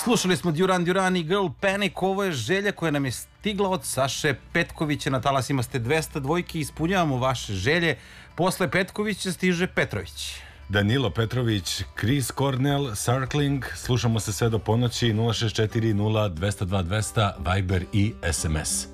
Slušali smo Duran Duran i Girl Panic. Ovo je želja koja nam je stigla od Saše Petkovića. Na talasima ste 200 dvojki, ispunjavamo vaše želje. Posle Petkovića stiže Petrović. Danilo Petrović, Chris Cornell, Circling. Slušamo se sve do ponoći. 064 0 202 200, Viber i SMS.